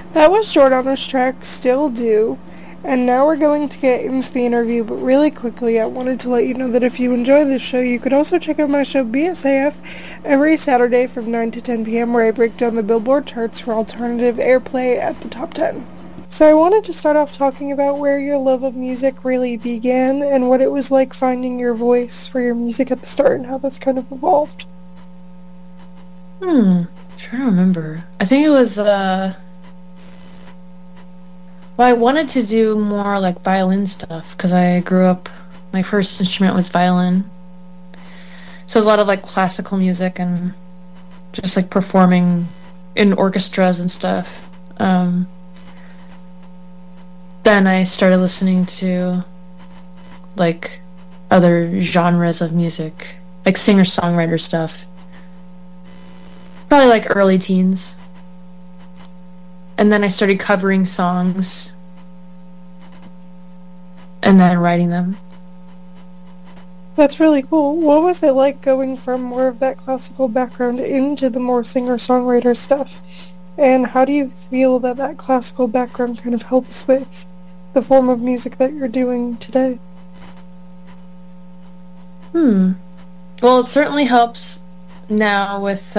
That was Jordana's track, Still Do. And now we're going to get into the interview, but really quickly, I wanted to let you know that if you enjoy this show, you could also check out my show BSAF every Saturday from 9 to 10 p.m., where I break down the Billboard charts for alternative airplay at the top 10. So I wanted to start off talking about where your love of music really began and what it was like finding your voice for your music at the start and how that's kind of evolved. Trying to remember. I think it was well, I wanted to do more like violin stuff because I grew up my first instrument was violin. So it was a lot of like classical music and just like performing in orchestras and stuff. Then I started listening to like other genres of music, like singer-songwriter stuff. Probably like early teens. And then I started covering songs and then writing them. That's really cool. What was it like going from more of that classical background into the more singer-songwriter stuff? And how do you feel that that classical background kind of helps with the form of music that you're doing today? Hmm. Well, it certainly helps now with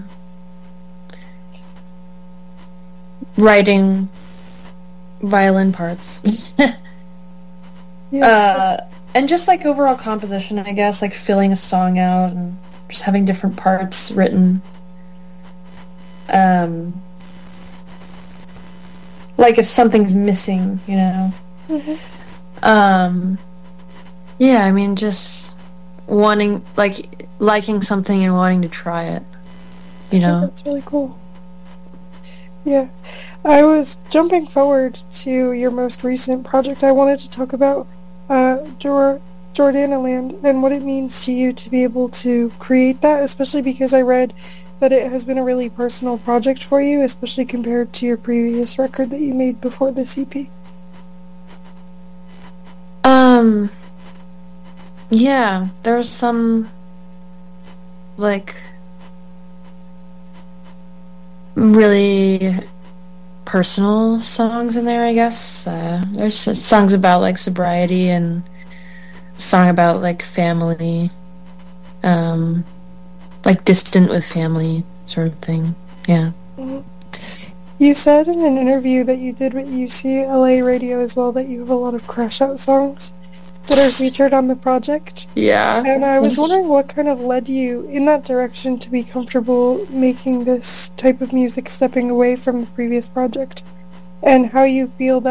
writing violin parts. Yeah, uh, and just like overall composition, I guess, like filling a song out and just having different parts written. Um, like if something's missing, you know. mhm. Um, yeah, I mean, just wanting, like, liking something and wanting to try it, I you think know? that's really cool. Yeah. I was jumping forward to your most recent project. I wanted to talk about Jordana Land and what it means to you to be able to create that, especially because I read that it has been a really personal project for you, especially compared to your previous record that you made before this EP. Um, yeah, there's some, like, really personal songs in there, I guess. There's songs about, like, sobriety and a song about, like, family, um, like, distant with family sort of thing. Yeah. Mhm. You said in an interview that you did with UCLA Radio as well that you have a lot of crash out songs that are featured on the project. Yeah. And I was wondering what kind of led you in that direction to be comfortable making this type of music stepping away from the previous project, and how you feel that